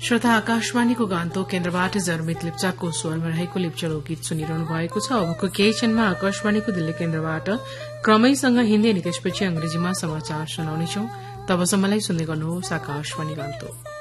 श्रोता आकाशवाणीको गान्तोक केन्द्रबाट जर्मित लिप्चाको स्वरमा रहेको लिप्चा लोकगीत सुनिरहनु भएको छ। अबको केही क्षणमा आकाशवाणीको दिल्ली केन्द्रबाट क्रमैसँग हिन्दी अनि त्यसपछि अंग्रेजीमा समाचार सुनाउनेछौ। तबसम्मलाई सुन्दै गर्नुहोस् आकाशवाणी गान्तोक।